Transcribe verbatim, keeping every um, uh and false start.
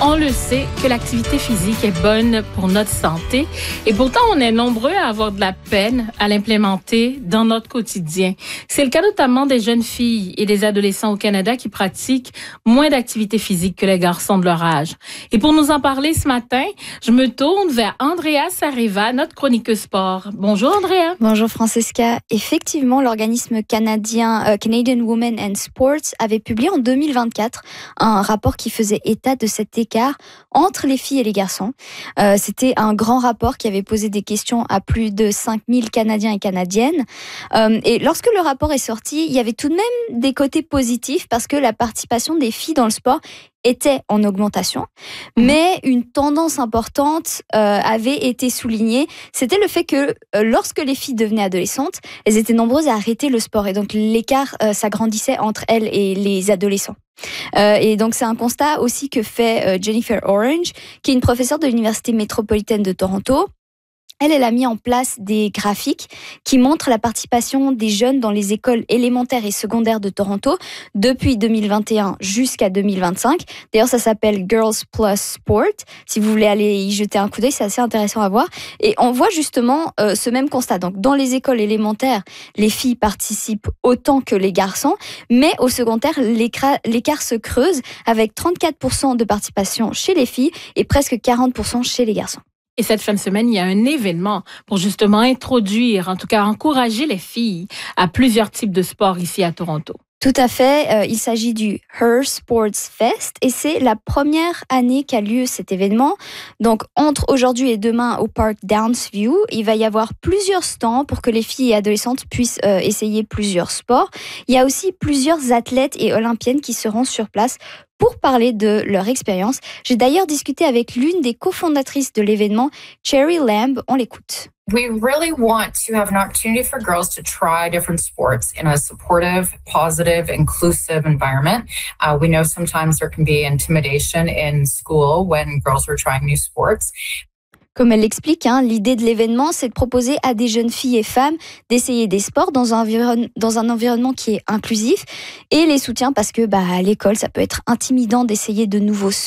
On le sait que l'activité physique est bonne pour notre santé et pourtant on est nombreux à avoir de la peine à l'implémenter dans notre quotidien. C'est le cas notamment des jeunes filles et des adolescents au Canada qui pratiquent moins d'activité physique que les garçons de leur âge. Et pour nous en parler ce matin, je me tourne vers Andrea Sareva, notre chroniqueuse sport. Bonjour Andrea. Bonjour Francesca. Effectivement, l'organisme canadien euh, Canadian Women and Sports avait publié en deux mille vingt-quatre un rapport qui faisait état de cet écart entre les filles et les garçons. Euh, c'était un grand rapport qui avait posé des questions à plus de cinq mille Canadiens et Canadiennes. Euh, et lorsque le rapport est sorti, il y avait tout de même des côtés positifs parce que la participation des filles dans le sport était en augmentation, mais une tendance importante euh, avait été soulignée. C'était le fait que euh, lorsque les filles devenaient adolescentes, elles étaient nombreuses à arrêter le sport et donc l'écart euh, s'agrandissait entre elles et les adolescents. Euh, et donc c'est un constat aussi que fait euh, Jennifer Orange, qui est une professeure de l'Université métropolitaine de Toronto. Elle, elle a mis en place des graphiques qui montrent la participation des jeunes dans les écoles élémentaires et secondaires de Toronto depuis deux mille vingt et un jusqu'à deux mille vingt-cinq. D'ailleurs, ça s'appelle Girls Plus Sport. Si vous voulez aller y jeter un coup d'œil, c'est assez intéressant à voir. Et on voit justement euh, ce même constat. Donc, dans les écoles élémentaires, les filles participent autant que les garçons, mais au secondaire, l'écart, l'écart se creuse avec trente-quatre pour cent de participation chez les filles et presque quarante pour cent chez les garçons. Et cette fin de semaine, il y a un événement pour justement introduire, en tout cas encourager les filles à plusieurs types de sports ici à Toronto. Tout à fait. Euh, il s'agit du Her Sports Fest et c'est la première année qu'a lieu cet événement. Donc, entre aujourd'hui et demain au parc Downsview, il va y avoir plusieurs stands pour que les filles et adolescentes puissent euh, essayer plusieurs sports. Il y a aussi plusieurs athlètes et olympiennes qui seront sur place pour parler de leur expérience. J'ai d'ailleurs discuté avec l'une des cofondatrices de l'événement, Cherry Lamb. On l'écoute. We really want to have an opportunity for girls to try different sports in a supportive, positive, inclusive environment. Uh, we know sometimes there can be intimidation in school when girls are trying new sports. Comme elle l'explique, hein, l'idée de l'événement, c'est de proposer à des jeunes filles et femmes d'essayer des sports dans un, environ- dans un environnement qui est inclusif et les soutient parce que bah, à l'école, ça peut être intimidant d'essayer de nouveaux